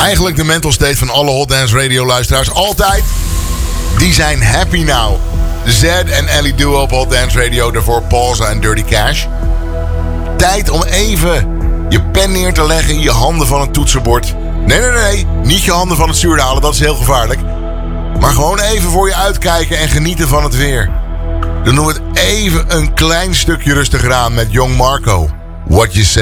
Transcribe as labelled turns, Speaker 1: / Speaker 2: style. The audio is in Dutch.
Speaker 1: Eigenlijk de mental state van alle Hot Dance Radio luisteraars. Altijd. Die zijn happy now. Zed en Ellie Duo op Hot Dance Radio. Daarvoor Pauza en Dirty Cash. Tijd om even je pen neer te leggen. Je handen van het toetsenbord. Nee. Niet je handen van het stuur halen. Dat is heel gevaarlijk. Maar gewoon even voor je uitkijken en genieten van het weer. Dan doen we het even een klein stukje rustiger aan met Young Marco. What You Say.